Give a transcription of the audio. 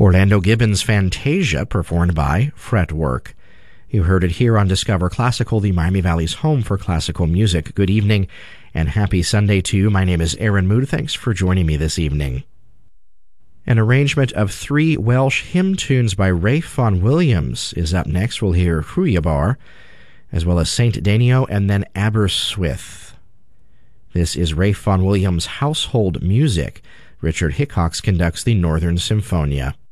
Orlando Gibbons' Fantasia, performed by Fretwork. You heard it here on Discover Classical, the Miami Valley's home for classical music. Good evening and happy Sunday to you. My name is Aaron Mood. Thanks for joining me this evening. An arrangement of 3 Welsh hymn tunes by Ralph Vaughan Williams is up next. We'll hear Hwyabar, as well as Saint Danio, and then Aberystwyth. This is Ralph Vaughan Williams' household music. Richard Hickox conducts the Northern Symphonia.